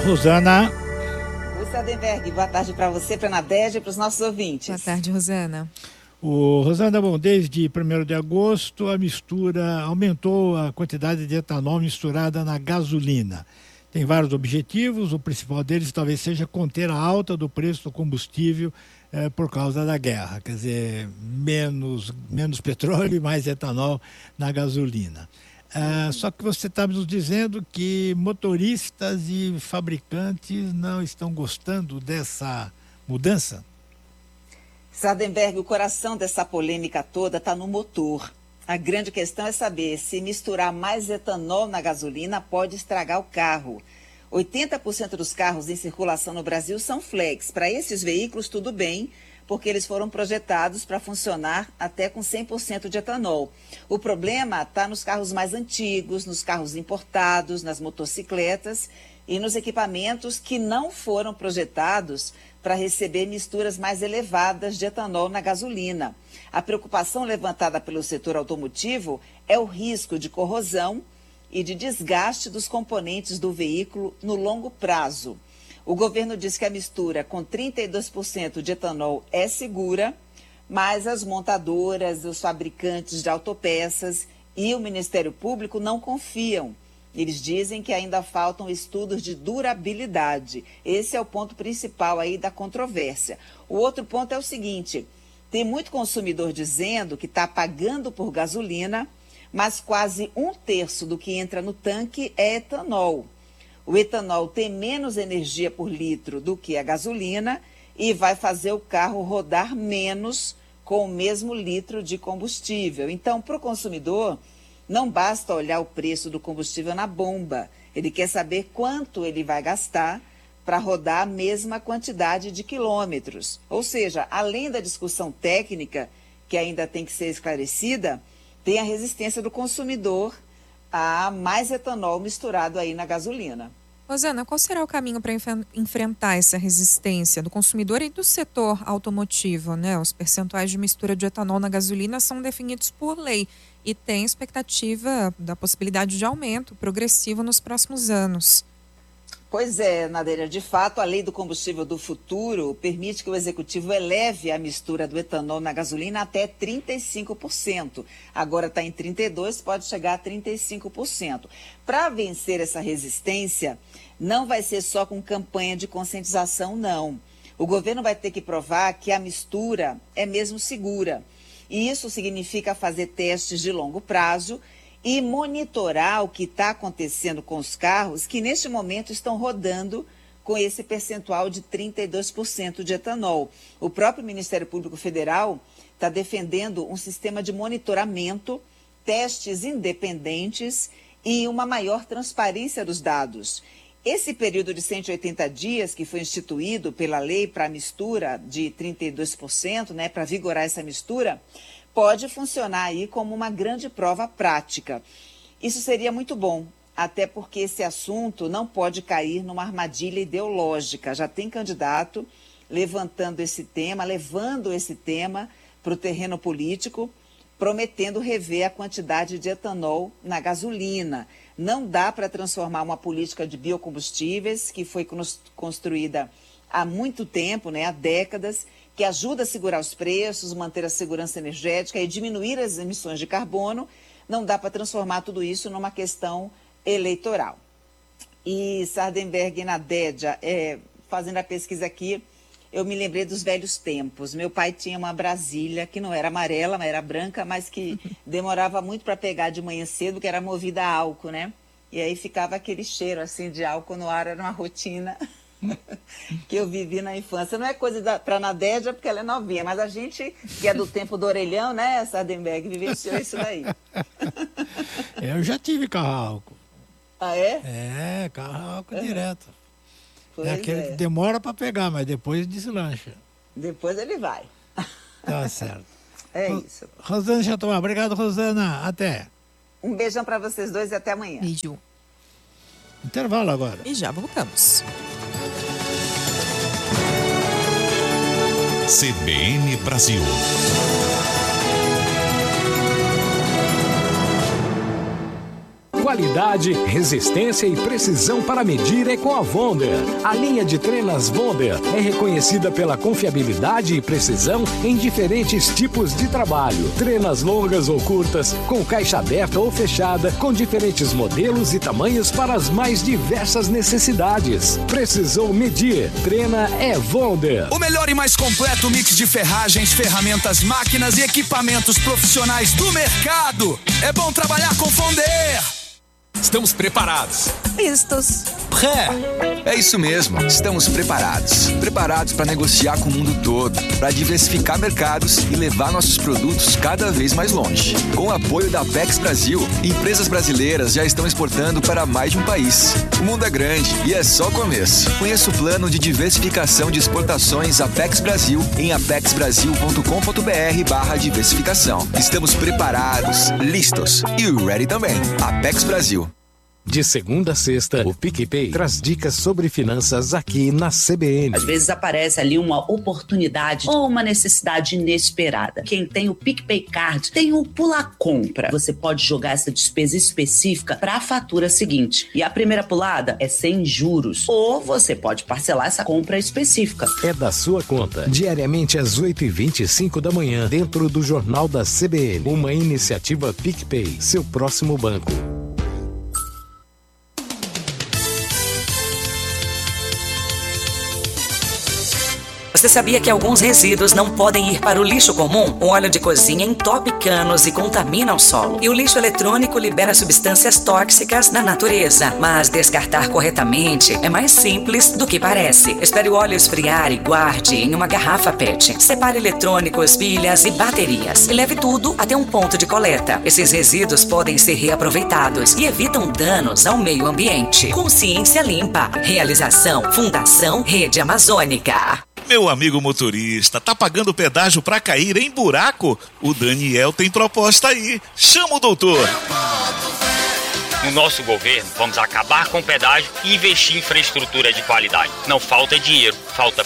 Rosana. Oi, Sardenberg, boa tarde para você, para a Nadege e para os nossos ouvintes. Boa tarde, Rosana. Rosana, bom, desde 1º de agosto a mistura aumentou a quantidade de etanol misturada na gasolina. Tem vários objetivos, o principal deles talvez seja conter a alta do preço do combustível por causa da guerra, quer dizer, menos petróleo e mais etanol na gasolina. Só que você está nos dizendo que motoristas e fabricantes não estão gostando dessa mudança? Sardenberg, o coração dessa polêmica toda está no motor. A grande questão é saber se misturar mais etanol na gasolina pode estragar o carro. 80% dos carros em circulação no Brasil são flex. Para esses veículos, tudo bem, porque eles foram projetados para funcionar até com 100% de etanol. O problema está nos carros mais antigos, nos carros importados, nas motocicletas e nos equipamentos que não foram projetados para receber misturas mais elevadas de etanol na gasolina. A preocupação levantada pelo setor automotivo é o risco de corrosão e de desgaste dos componentes do veículo no longo prazo. O governo diz que a mistura com 32% de etanol é segura, mas as montadoras, os fabricantes de autopeças e o Ministério Público não confiam. Eles dizem que ainda faltam estudos de durabilidade. Esse é o ponto principal aí da controvérsia. O outro ponto é o seguinte: tem muito consumidor dizendo que está pagando por gasolina, mas quase 1/3 do que entra no tanque é etanol. O etanol tem menos energia por litro do que a gasolina e vai fazer o carro rodar menos com o mesmo litro de combustível. Então, para o consumidor, não basta olhar o preço do combustível na bomba. Ele quer saber quanto ele vai gastar para rodar a mesma quantidade de quilômetros. Ou seja, além da discussão técnica, que ainda tem que ser esclarecida, tem a resistência do consumidor a mais etanol misturado aí na gasolina. Rosana, qual será o caminho para enfrentar essa resistência do consumidor e do setor automotivo, né? Os percentuais de mistura de etanol na gasolina são definidos por lei e tem expectativa da possibilidade de aumento progressivo nos próximos anos. Pois é, Nadeira, de fato, a lei do combustível do futuro permite que o executivo eleve a mistura do etanol na gasolina até 35%. Agora está em 32%, pode chegar a 35%. Para vencer essa resistência, não vai ser só com campanha de conscientização, não. O governo vai ter que provar que a mistura é mesmo segura. E isso significa fazer testes de longo prazo e monitorar o que está acontecendo com os carros que neste momento estão rodando com esse percentual de 32% de etanol. O próprio Ministério Público Federal está defendendo um sistema de monitoramento, testes independentes e uma maior transparência dos dados. Esse período de 180 dias que foi instituído pela lei para a mistura de 32%, né, para vigorar essa mistura, pode funcionar aí como uma grande prova prática. Isso seria muito bom, até porque esse assunto não pode cair numa armadilha ideológica. Já tem candidato levando esse tema para o terreno político, prometendo rever a quantidade de etanol na gasolina. Não dá para transformar uma política de biocombustíveis que foi construída há muito tempo, né, há décadas, que ajuda a segurar os preços, manter a segurança energética e diminuir as emissões de carbono. Não dá para transformar tudo isso numa questão eleitoral. E Sardenberg e Nadédia, fazendo a pesquisa aqui, eu me lembrei dos velhos tempos. Meu pai tinha uma Brasília que não era amarela, mas era branca, mas que demorava muito para pegar de manhã cedo, que era movida a álcool, né? E aí ficava aquele cheiro assim de álcool no ar, era uma rotina que eu vivi na infância. Não é coisa para a Nadédia, porque ela é novinha, mas a gente, que é do tempo do orelhão, né, Sardenberg, vivenciou isso daí. Eu já tive carro a álcool. Ah, é? Carro a álcool direto. Pois é aquele que demora para pegar, mas depois deslancha. Depois ele vai. Tá certo. É isso. Rosana Chateaubriand, obrigado, Rosana. Até. Um beijão para vocês dois e até amanhã. Beijo. Intervalo agora. E já voltamos. CBN Brasil. Qualidade, resistência e precisão para medir é com a Wonder. A linha de trenas Wonder é reconhecida pela confiabilidade e precisão em diferentes tipos de trabalho. Trenas longas ou curtas, com caixa aberta ou fechada, com diferentes modelos e tamanhos para as mais diversas necessidades. Precisou medir? Treina é Wonder. O melhor e mais completo mix de ferragens, ferramentas, máquinas e equipamentos profissionais do mercado. É bom trabalhar com Fonder. Estamos preparados. Listos. É isso mesmo, estamos preparados. Preparados para negociar com o mundo todo, para diversificar mercados e levar nossos produtos cada vez mais longe. Com o apoio da Apex Brasil, empresas brasileiras já estão exportando para mais de um país. O mundo é grande e é só o começo. Conheça o plano de diversificação de exportações Apex Brasil em apexbrasil.com.br/diversificação. Estamos preparados, listos e ready também. Apex Brasil. De segunda a sexta, o PicPay traz dicas sobre finanças aqui na CBN. Às vezes aparece ali uma oportunidade ou uma necessidade inesperada. Quem tem o PicPay Card tem o Pula Compra. Você pode jogar essa despesa específica para a fatura seguinte. E a primeira pulada é sem juros. Ou você pode parcelar essa compra específica. É da sua conta. Diariamente às 8h25 da manhã, dentro do Jornal da CBN. Uma iniciativa PicPay, seu próximo banco. Você sabia que alguns resíduos não podem ir para o lixo comum? O óleo de cozinha entope canos e contamina o solo. E o lixo eletrônico libera substâncias tóxicas na natureza. Mas descartar corretamente é mais simples do que parece. Espere o óleo esfriar e guarde em uma garrafa PET. Separe eletrônicos, pilhas e baterias. E leve tudo até um ponto de coleta. Esses resíduos podem ser reaproveitados e evitam danos ao meio ambiente. Consciência Limpa. Realização Fundação Rede Amazônica. Meu amigo motorista, tá pagando pedágio pra cair em buraco? O Daniel tem proposta aí. Chama o doutor. No nosso governo, vamos acabar com o pedágio e investir em infraestrutura de qualidade. Não falta dinheiro, falta